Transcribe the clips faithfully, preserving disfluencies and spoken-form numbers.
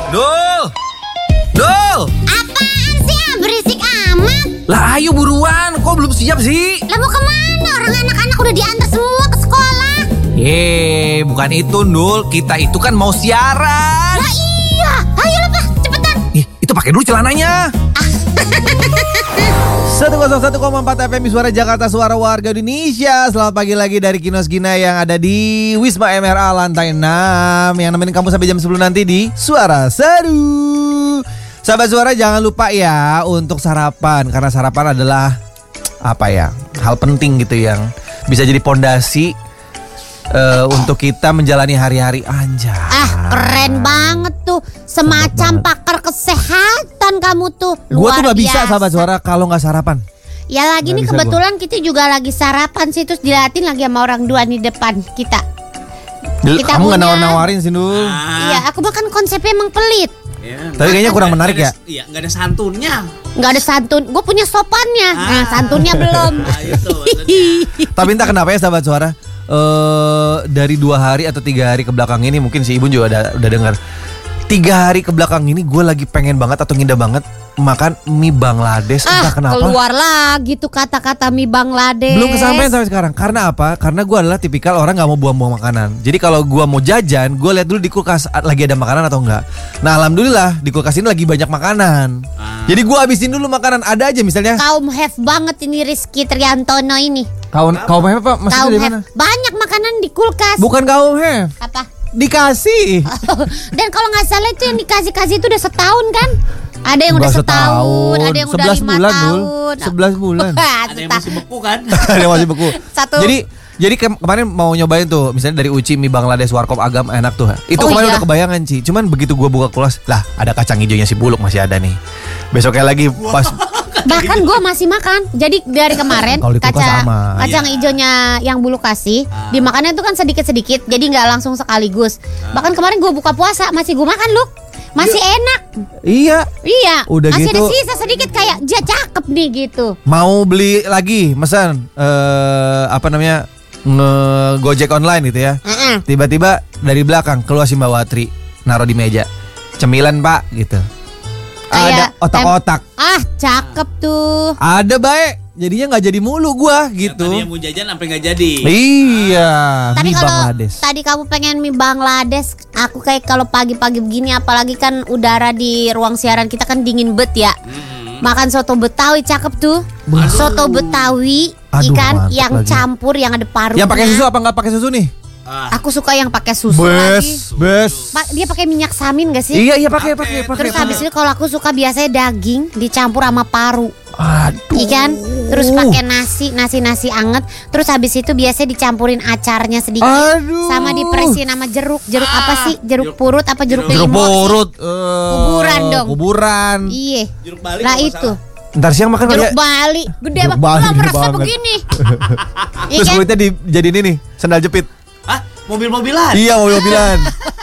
Dul! Dul! Apaan sih ah, berisik amat? Lah ayo buruan, kok belum siap sih? Lah mau kemana? Orang anak-anak udah diantar semua ke sekolah. Yeay, bukan itu Dul, kita itu kan mau siaran. Lah iya, ayo lah Pak, cepetan. Ih, itu pakai dulu celananya. seratus satu koma empat F M Suara Jakarta, suara warga Indonesia. Selamat pagi lagi dari Kinos Gina yang ada di Wisma M R A lantai enam, yang nemenin kamu sampai jam sepuluh nanti di Suara Seru. Sahabat Suara, jangan lupa ya untuk sarapan, karena sarapan adalah apa ya, hal penting gitu yang bisa jadi pondasi uh, untuk kita menjalani hari-hari. Anjay. Ah, keren banget tuh. Semacam pakar kesehatan kamu tuh. Gue tuh gak biasa. bisa sahabat Suara kalau gak sarapan. Ya lagi Gak nih bisa kebetulan gua. Kita juga lagi sarapan sih. Terus diliatin lagi sama orang dua di depan kita. Kita Kamu punya- gak nawar-nawarin sih Dul. Iya, aku bahkan konsepnya emang pelit. Ya, Tapi kayaknya kurang menarik ya. Iya, nggak ada santunnya. Gak ada santun. Gue punya sopannya. Ah. Nah, santunnya belum. Nah, itu maksudnya. Tapi entah kenapa ya sahabat Suara, eh dari dua hari atau tiga hari ke belakang ini, mungkin si Ibun juga udah, udah dengar. Tiga hari ke belakang ini gue lagi pengen banget atau ngida banget makan mie Bangladesh. Entah Ah, kenapa. keluar lagi tuh kata-kata mie Bangladesh. Belum kesampaian sampai sekarang. Karena apa? Karena gue adalah tipikal orang gak mau buang-buang makanan. Jadi kalau gue mau jajan, gue lihat dulu di kulkas lagi ada makanan atau enggak. Nah alhamdulillah di kulkas ini lagi banyak makanan. Ah. Jadi gue habisin dulu makanan. Ada aja misalnya. Kaum have banget ini Rizky Triantono ini. Kaum kaum hef apa? Maksudnya Kaum dari have mana? banyak makanan di kulkas. Bukan kaum hef. Apa? Dikasih. Dan kalau nggak salah itu yang dikasih-kasih itu udah setahun kan? Ada yang udah Nggak setahun, ada yang udah sebelas lima bulan, Dul. tahun. sebelas bulan. Wah, Ada yang setah- masih beku kan? Ada yang masih beku. Satu. Jadi jadi ke- kemarin mau nyobain tuh, misalnya dari Uci mie Bangladesh Warkop Agam enak tuh. Itu Oh, kemarin iya. udah kebayangan Ci. Cuman begitu gua buka kulkas, lah ada kacang hijaunya si Buluk masih ada nih. Besoknya lagi pas Bahkan gue masih makan. Jadi dari kemarin Kalau di kulkas kaca, aman. kacang hijaunya yang Bulu kasih dimakannya itu kan sedikit-sedikit. Jadi nggak langsung sekaligus. Bahkan kemarin gue buka puasa masih gue makan loh. Masih enak. iya, Iya. Udah masih gitu. ada sisa sedikit kayak dia cakep nih gitu. mau beli lagi, pesan eh apa namanya? Nge-Gojek online gitu ya. Mm-mm. Tiba-tiba dari belakang keluar si Mbak Watri, naruh di meja. Cemilan, Pak, gitu. Ada Kayak otak-otak. Ah, cakep tuh. Ada baik. Jadinya nggak jadi mulu gua gitu. Tadi yang mau jajan sampai nggak jadi. Iya, Tapi mie kalau Bangladesh. tadi kamu pengen mie Bangladesh, aku kayak kalau pagi-pagi begini, apalagi kan udara di ruang siaran kita kan dingin bet ya. Makan soto Betawi cakep tuh. Soto Betawi Aduh, ikan mantap yang lagi. campur yang ada parunya. Yang pakai susu apa nggak pakai susu nih? Ah, Aku suka yang pakai susu lagi. Bes, bes. Pak, dia pakai minyak samin gak sih? Iya, iya pakai, pakai, pakai. Terus habis itu kalau aku suka biasanya daging dicampur sama paru. Aduh. Ikan, terus pakai nasi, nasi-nasi anget. Terus habis itu biasanya dicampurin acarnya sedikit. Aduh. Sama diperesin sama jeruk. Jeruk apa sih? Jeruk purut apa jeruk Jeruk limau? purut. eh, Kuburan dong. Kuburan. Iya. jeruk bali Lah kalau nggak itu. salah. Ntar siang makan kali Jeruk ya. Bali. Gede Jeruk banget. Bali Gua gede merasa banget. begini. Iya Terus kan? kulitnya dijadiin ini, sandal jepit. Hah? Mobil-mobilan? Iya, mobil-mobilan.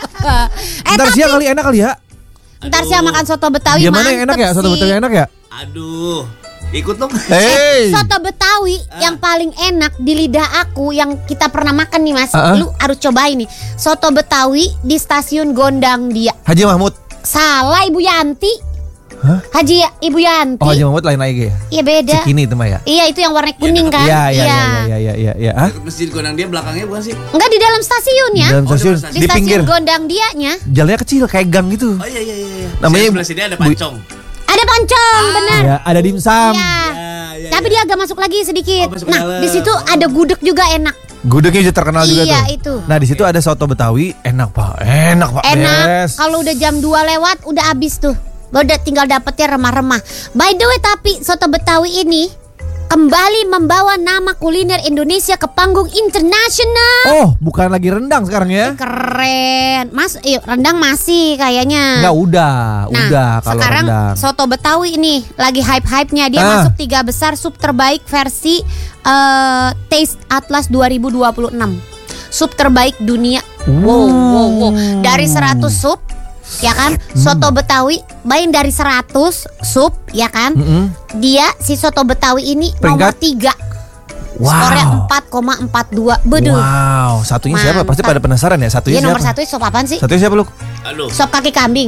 Eh Ntar tapi siang kali enak kali ya. ntar siang makan soto Betawi Gimana yang enak mantep ya? Soto sih. Betawi enak ya? Aduh, ikut dong. Hey. Soto Betawi yang paling enak di lidah aku yang kita pernah makan nih Mas. Uh-uh. Lu harus cobain nih. Soto Betawi di stasiun Gondang Dia. Haji Mahmud. Salah Ibu Yanti. Hah? Haji Ibu Yanti. Oh, Haji Mahmud lain lagi ya? Iya beda. Cikini itu mah ya? Iya itu yang warna kuning kan? Iya, iya, iya, iya, iya, iya, iya. Hah? Dekat Masjid Gondang dia belakangnya bukan sih? Enggak di dalam stasiun ya? Dalam Oh, stasiun, di dalam Di di stasiun pinggir. Gondang Dianya. Jalannya kecil kayak gang gitu. Oh iya iya iya. Namanya Saya sebelah sini ada Bu- pancong. Ada pancong, benar. Ya, ada dimsum. Iya. Ya, ya, Tapi ya. dia agak masuk lagi sedikit. Oh, masuk ke Nah, dalam. di situ ada gudeg juga enak. Gudegnya juga terkenal juga Iya, tuh. itu. Nah, di situ ada soto Betawi, enak Pak. Enak Pak. Enak. Bes. Kalau udah jam dua lewat udah habis tuh. Udah tinggal dapetnya remah-remah. By the way, tapi soto Betawi ini kembali membawa nama kuliner Indonesia ke panggung internasional. Oh, bukan lagi rendang sekarang ya? Keren. Mas, yuk rendang masih kayaknya. Enggak, udah, Nah, udah kalau sekarang rendang. soto Betawi ini lagi hype-hype-nya. Dia Ah. masuk tiga besar sub terbaik versi eh, Taste Atlas dua ribu dua puluh enam. Sub terbaik dunia. Wow, wow, wow. Dari seratus sub, ya kan? Soto Betawi, bayangin dari seratus sub, ya kan? Mm-mm. Dia si soto Betawi ini Peringkat? nomor tiga. Wow. Skornya empat koma empat dua. Beduh. Wow, satunya siapa? Pasti Mantap. pada penasaran ya. Satunya Dia nomor siapa? satu sop apaan sih? Satunya siapa lu? Aduh. Sop kaki kambing.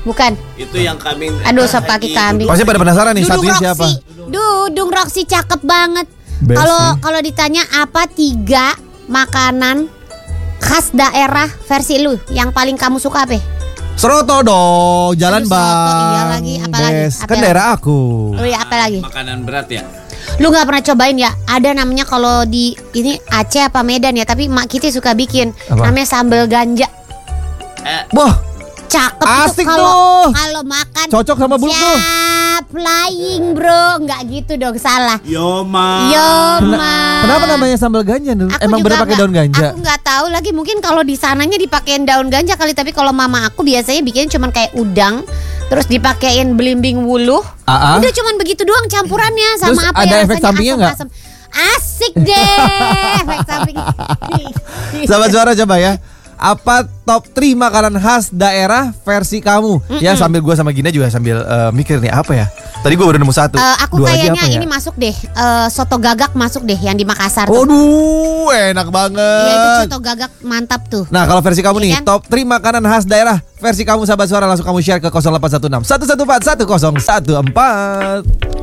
Bukan. Itu yang kambing. Aduh, sop kaki kambing. Pasti pada penasaran nih Dudung satunya Roxy. siapa? Dudung Roxy cakep banget. Best Kalau sih. kalau ditanya apa tiga makanan khas daerah versi lu yang paling kamu suka apa? Seroto dong, jalan Aduh, soto, bang. iya lagi, apa lagi? Best. Apa Kan lagi? daerah aku. Oh ya, apa lagi? Makanan berat ya. Lu nggak pernah cobain ya? Ada namanya kalau di ini Aceh apa Medan ya, tapi mak kita suka bikin. Apa? Namanya sambal ganja. Eh, Wah, Cakep Asik itu kalau tuh. kalau makan. Cocok sama buluk tuh. Siap, flying bro, nggak gitu dong, salah. Yoma. Yoma. kenapa namanya sambal ganja? Nur? Aku Emang juga bener pakai nggak- daun ganja? Aku nggak tahu lagi, mungkin kalau di sananya dipakein daun ganja kali, tapi kalau mama aku biasanya bikin cuman kayak udang, terus dipakein belimbing wuluh. Ah, ah. Udah cuman begitu doang campurannya sama Terus apa ada ya efek rasanya sampingnya nggak? asam-asam. Asik deh efek samping. Sahabat suara coba ya. Apa top tiga makanan khas daerah versi kamu? Ya sambil gue sama Gina juga sambil eh, mikir nih apa ya. Tadi gue baru nemu satu. Eh, aku Dua lagi kayaknya apa ya? ini masuk deh, eh, soto gagak masuk deh yang di Makassar tuh. Waduh, enak banget. Iya, itu soto gagak mantap tuh. Nah kalau versi kamu Iya nih kan? top tiga makanan khas daerah versi kamu sahabat suara langsung kamu share ke nol delapan satu enam satu satu empat satu nol satu empat.